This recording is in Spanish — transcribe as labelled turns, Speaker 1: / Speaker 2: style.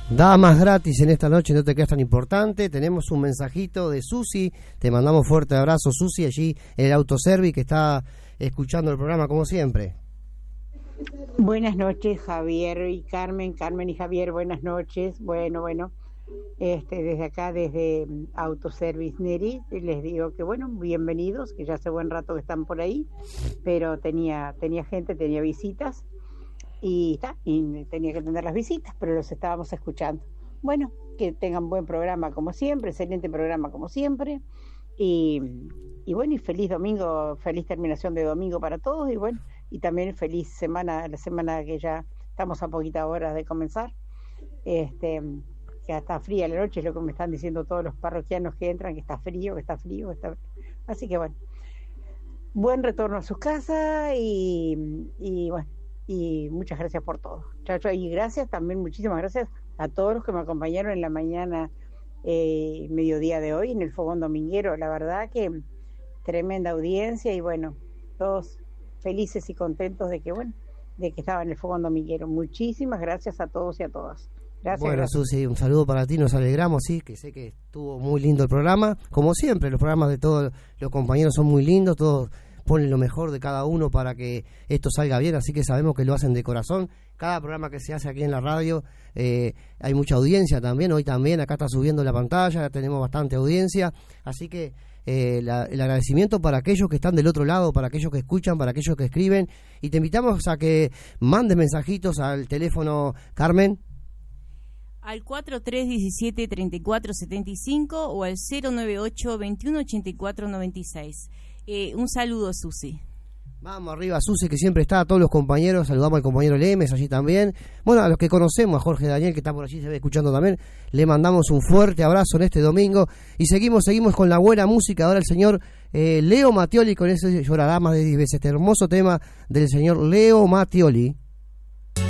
Speaker 1: Damas gratis en esta noche, no te quedas tan importante. Tenemos un mensajito de Susi, te mandamos fuerte abrazo, Susi, allí en el autoservice que está escuchando el programa como siempre.
Speaker 2: Buenas noches, Javier y Carmen, Carmen y Javier, buenas noches. Bueno, desde acá, desde Autoservice Neri, les digo que bienvenidos, que ya hace buen rato que están por ahí, pero tenía gente, tenía visitas. Y tenía que atender las visitas, pero los estábamos escuchando. Bueno, que tengan buen programa como siempre, excelente programa como siempre, y feliz domingo, feliz terminación de domingo para todos, y también feliz semana, la semana que ya estamos a poquitas horas de comenzar, que está fría la noche, es lo que me están diciendo todos los parroquianos que entran, que está frío, así que buen retorno a sus casas, y muchas gracias por todo. Chao, y gracias también, muchísimas gracias a todos los que me acompañaron en la mañana, mediodía de hoy, en el Fogón Dominguero. La verdad que tremenda audiencia, y todos felices y contentos de que estaba en el Fogón Dominguero. Muchísimas gracias a todos y a todas. Gracias.
Speaker 1: Susi, un saludo para ti, nos alegramos, sí, que sé que estuvo muy lindo el programa. Como siempre, los programas de todos los compañeros son muy lindos, todos ponen lo mejor de cada uno para que esto salga bien, así que sabemos que lo hacen de corazón. Cada programa que se hace aquí en la radio, hay mucha audiencia también, hoy también, acá está subiendo la pantalla, tenemos bastante audiencia, así que el agradecimiento para aquellos que están del otro lado, para aquellos que escuchan, para aquellos que escriben, y te invitamos a que mandes mensajitos al teléfono, Carmen,
Speaker 3: al 4317-3475 o al 098-2184-96. Un saludo, Susi.
Speaker 1: Vamos arriba, Susi, que siempre está, a todos los compañeros, saludamos al compañero Lemes allí también. Bueno, a los que conocemos, a Jorge Daniel, que está por allí, se ve escuchando también, le mandamos un fuerte abrazo en este domingo. Y seguimos con la buena música. Ahora el señor Leo Mattioli con ese Llorará más de 10 veces, este hermoso tema del señor Leo Mattioli.